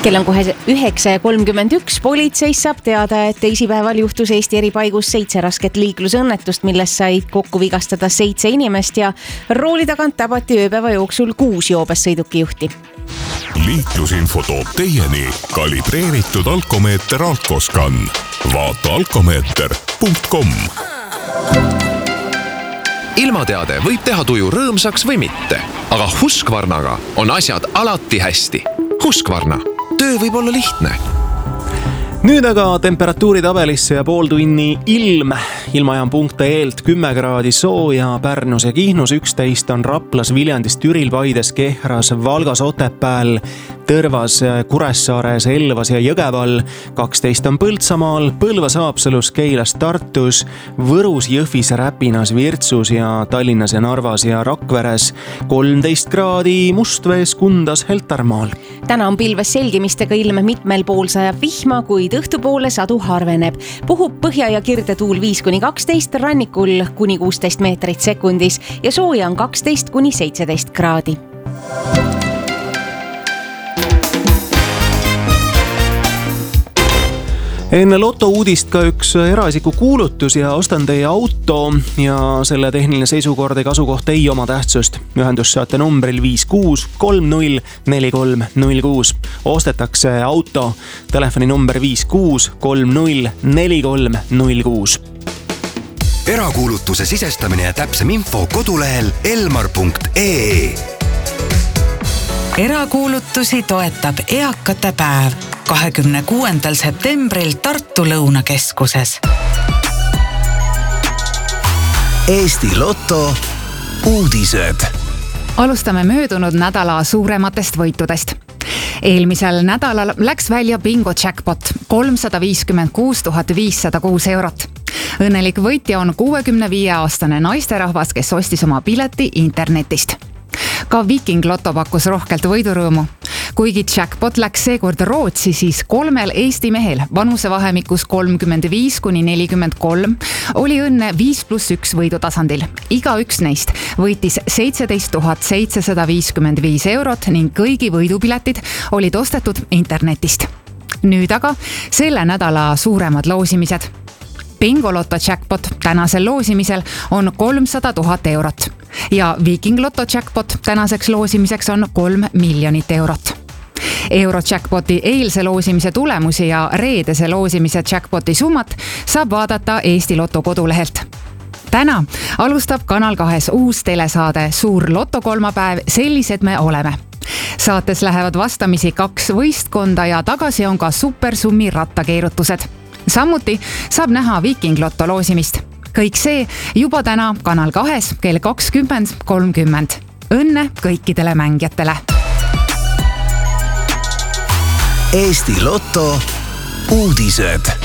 Kell on kohe 9:31. Politseis saab teada, et teisipäeval juhtus Eesti eri paigus 7 rasket liiklusõnnetust, millest said kokku vigastada 7 inimest ja rooli tagant tabati ööpäeva jooksul 6 joobes sõidukijuhti. Liiklusinfo toob teieni kalibreeritud alkomeeter Alkoscan. Vaata alkomeeter.com. Ilmateade võib teha tuju rõõmsaks või mitte, aga Husqvarnaga on asjad alati hästi. Husqvarna. Töö võib olla lihtne. Nüüd aga temperatuuri tabelisse ja pool tunni ilm. Ilmajaam.ee-lt 10 kraadi sooja, Pärnus ja Kihnus 11 on Raplas, Viljandis, Türil, Paides, Kehras, Valgas, Otepääl, Tõrvas, Kuressaares, Elvas ja Jõgeval. 12 on Põltsamaal, Põlvas, Haapsalus, Keilas, Tartus, Võrus, Jõhvis, Räpinas, Virtsus ja Tallinnas ja Narvas ja Rakveres. 13 kraadi Mustvees, Kundas, Heltarmaal. Täna on pilves selgimistega ilm, mitmel pool sajab vihma, kuid õhtupoole sadu harveneb. Puhub põhja- ja kirdetuul 5-12, rannikul kuni 16 meetrit sekundis ja sooja on 12-17 kraadi. Enne loto uudist ka üks eraisiku kuulutus ja ostan teie auto ja selle tehniline seisukord ega asukoht ei oma tähtsust. Ühendus saate numbril 56304306. Ostetakse auto, telefoni number 56304306. Erakuulutuse sisestamine ja täpsem info kodulehel elmar.ee. Erakuulutusi toetab eakate päev 26. septembril Tartu Lõunakeskuses. Eesti Lotto uudised. Alustame möödunud nädala suurematest võitudest. Eelmisel nädalal läks välja bingo jackpot 356 506 eurot. Õnnelik võitja on 65-aastane naisterahvas, kes ostis oma pileti internetist. Ka Viking Lotto pakkus rohkelt võidurõõmu. Kuigi jackpot läks seekord Rootsi, siis 3 Eesti mehel vanusevahemikus 35-43 oli õnne 5+1 võidutasandil. Igaüks neist võitis 17 755 eurot ning kõigi võidupiletid olid ostetud internetist. Nüüd aga selle nädala suuremad loosimised. Bingo Lotto jackpot tänasel loosimisel on 300 000 eurot ja Viking Lotto jackpot tänaseks loosimiseks on 3 miljonit eurot. Eurojackpoti eilse loosimise tulemusi ja reedese loosimise jackpoti summat saab vaadata Eesti Lotto kodulehelt. Täna alustab Kanal 2 uus telesaade Suur Lotto kolmapäev, sellised me oleme. Saates lähevad vastamisi 2 võistkonda ja tagasi on ka supersummi rattakeerutused. Samuti saab näha Viking Lotto loosimist. Kõik see juba täna Kanal 2 kell 20.30. Õnne kõikidele mängijatele! Eesti Lotto uudised.